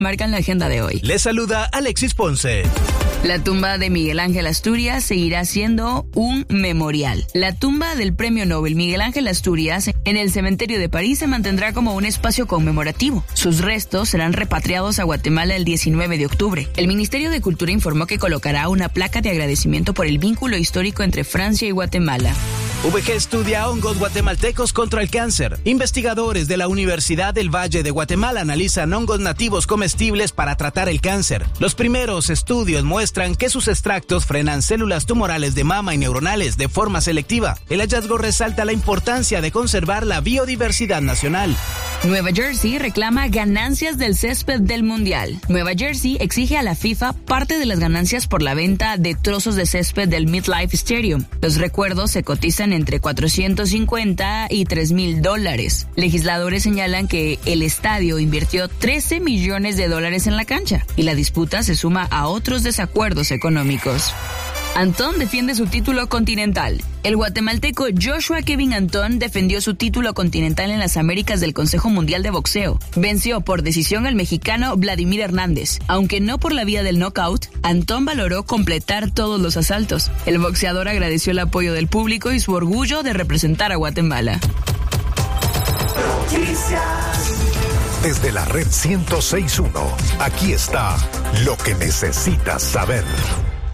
marcan la agenda de hoy. Les saluda Alexis Ponce. La tumba de Miguel Ángel Asturias seguirá siendo un memorial. La tumba del Premio Nobel Miguel Ángel Asturias en el cementerio de París se mantendrá como un espacio conmemorativo. Sus restos serán repatriados a Guatemala el 19 de octubre. El Ministerio de Cultura informó que colocará una placa de agradecimiento por el vínculo histórico entre Francia y Guatemala. VG estudia hongos guatemaltecos contra el cáncer. Investigadores de la Universidad del Valle de Guatemala analizan hongos nativos comestibles para tratar el cáncer. Los primeros estudios muestran que sus extractos frenan células tumorales de mama y neuronales de forma selectiva. El hallazgo resalta la importancia de conservar la biodiversidad nacional. Nueva Jersey reclama ganancias del césped del Mundial. Nueva Jersey exige a la FIFA parte de las ganancias por la venta de trozos de césped del MetLife Stadium. Los recuerdos se cotizan entre $450 y $3,000. Legisladores señalan que el estadio invirtió $13 millones en la cancha y la disputa se suma a otros desacuerdos económicos. Antón defiende su título continental. El guatemalteco Joshua Kevin Antón defendió su título continental en las Américas del Consejo Mundial de Boxeo. Venció por decisión al mexicano Vladimir Hernández. Aunque no por la vía del knockout, Antón valoró completar todos los asaltos. El boxeador agradeció el apoyo del público y su orgullo de representar a Guatemala. Desde la red 106.1, aquí está lo que necesitas saber.